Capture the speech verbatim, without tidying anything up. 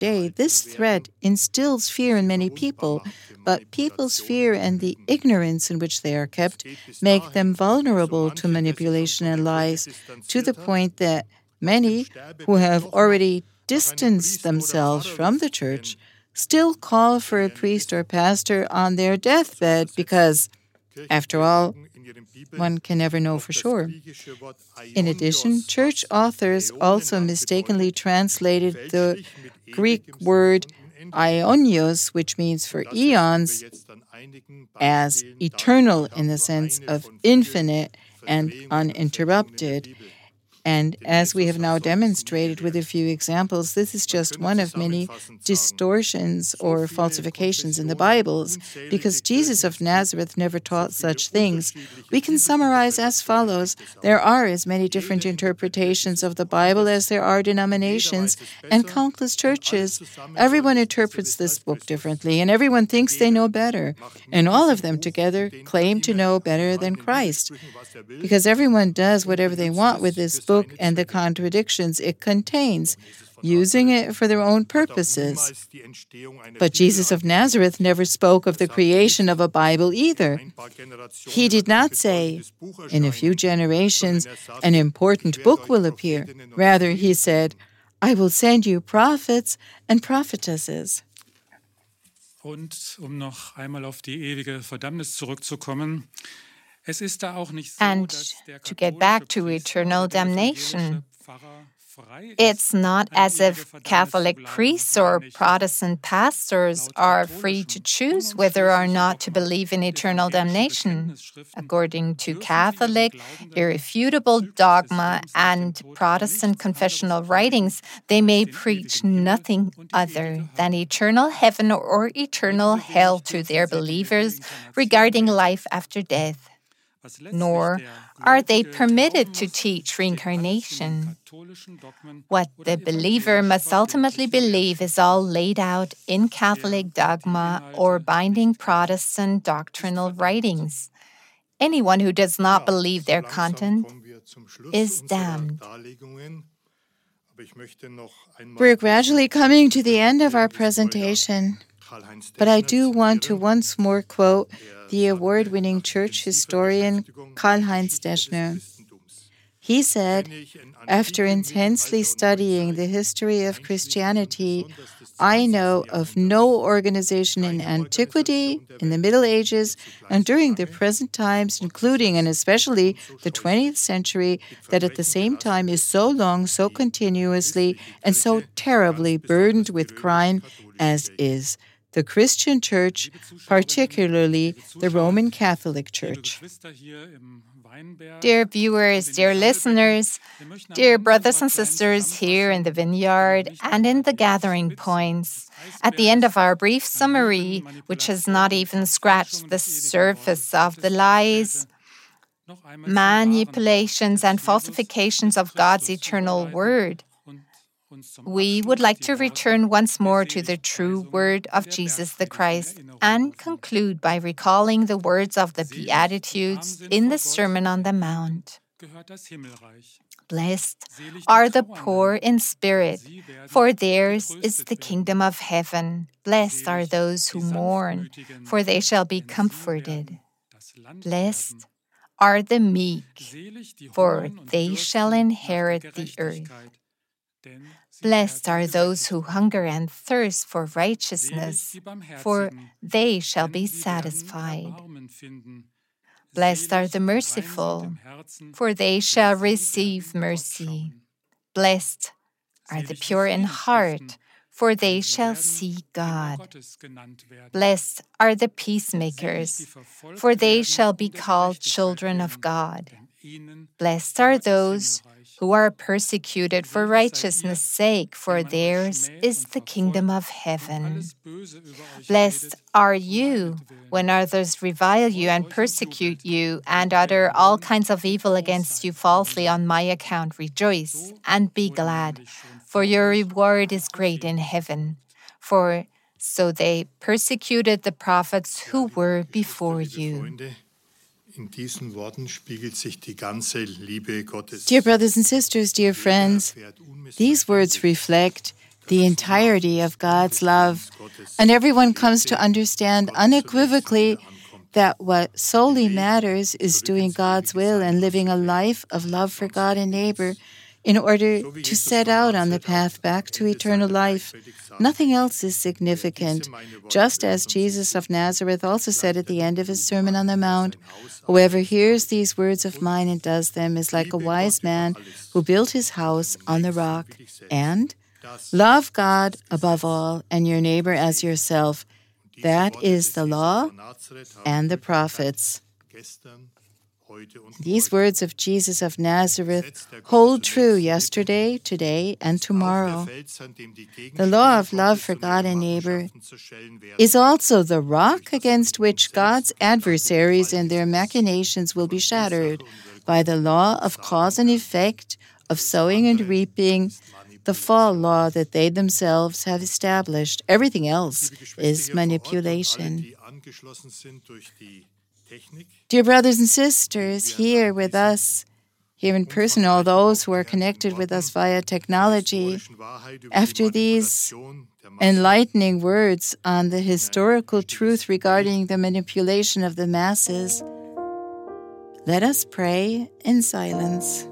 day, this threat instills fear in many people, but people's fear and the ignorance in which they are kept make them vulnerable to manipulation and lies, to the point that many who have already distanced themselves from the church still call for a priest or pastor on their deathbed because, after all, one can never know for sure. In addition, church authors also mistakenly translated the Greek word aionios, which means for eons, as eternal in the sense of infinite and uninterrupted. And as we have now demonstrated with a few examples, this is just one of many distortions or falsifications in the Bibles, because Jesus of Nazareth never taught such things. We can summarize as follows. There are as many different interpretations of the Bible as there are denominations and countless churches. Everyone interprets this book differently, and everyone thinks they know better. And all of them together claim to know better than Christ, because everyone does whatever they want with this book. book and the contradictions it contains, using it for their own purposes. But Jesus of Nazareth never spoke of the creation of a Bible either. He did not say, in a few generations, an important book will appear. Rather, he said, I will send you prophets and prophetesses. Und um noch einmal auf die ewige Verdammnis zurückzukommen, and to get back to eternal damnation, it's not as if Catholic priests or Protestant pastors are free to choose whether or not to believe in eternal damnation. According to Catholic, irrefutable dogma and Protestant confessional writings, they may preach nothing other than eternal heaven or eternal hell to their believers regarding life after death. Nor are they permitted to teach reincarnation. What the believer must ultimately believe is all laid out in Catholic dogma or binding Protestant doctrinal writings. Anyone who does not believe their content is damned. We're gradually coming to the end of our presentation, but I do want to once more quote the award-winning church historian Karl-Heinz Deschner. He said, after intensely studying the history of Christianity, I know of no organization in antiquity, in the Middle Ages, and during the present times, including and especially the twentieth century, that at the same time is so long, so continuously, and so terribly burdened with crime as is the Christian Church, particularly the Roman Catholic Church. Dear viewers, dear listeners, dear brothers and sisters here in the vineyard and in the gathering points, at the end of our brief summary, which has not even scratched the surface of the lies, manipulations and falsifications of God's eternal word, we would like to return once more to the true word of Jesus the Christ and conclude by recalling the words of the Beatitudes in the Sermon on the Mount. Blessed are the poor in spirit, for theirs is the kingdom of heaven. Blessed are those who mourn, for they shall be comforted. Blessed are the meek, for they shall inherit the earth. Blessed are those who hunger and thirst for righteousness, for they shall be satisfied. Blessed are the merciful, for they shall receive mercy. Blessed are the pure in heart, for they shall see God. Blessed are the peacemakers, for they shall be called children of God. Blessed are those who are persecuted for righteousness' sake, for theirs is the kingdom of heaven. Blessed are you when others revile you and persecute you and utter all kinds of evil against you falsely on my account. Rejoice and be glad, for your reward is great in heaven. For so they persecuted the prophets who were before you. Dear brothers and sisters, dear friends, these words reflect the entirety of God's love, and everyone comes to understand unequivocally that what solely matters is doing God's will and living a life of love for God and neighbor in order to set out on the path back to eternal life. Nothing else is significant, just as Jesus of Nazareth also said at the end of his Sermon on the Mount, "Whoever hears these words of mine and does them is like a wise man who built his house on the rock." And love God above all and your neighbor as yourself. That is the law and the prophets. These words of Jesus of Nazareth hold true yesterday, today, and tomorrow. The law of love for God and neighbor is also the rock against which God's adversaries and their machinations will be shattered by the law of cause and effect, of sowing and reaping, the fall law that they themselves have established. Everything else is manipulation. Dear brothers and sisters, here with us, here in person, all those who are connected with us via technology, after these enlightening words on the historical truth regarding the manipulation of the masses, let us pray in silence.